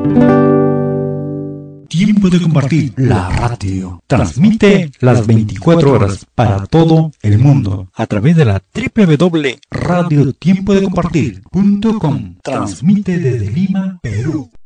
Tiempo de compartir, la radio. Transmite las 24 horas para todo el mundo a través de la www.radiotiempodecompartir.com. Transmite desde Lima, Perú.